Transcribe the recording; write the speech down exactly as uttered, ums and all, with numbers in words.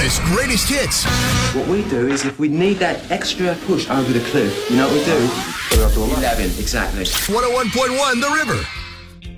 Thomas Greatest Hits. What we do is if we need that extra push over the cliff, you know what we do? Put it up to eleven. Exactly. one oh one point one The River.